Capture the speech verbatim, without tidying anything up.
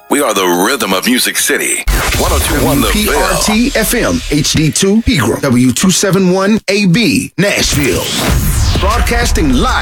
We are the rhythm of Music City. one oh two point one The P Ville. R T F M, H D two, Pegram, W two seventy-one A B, Nashville. Broadcasting live.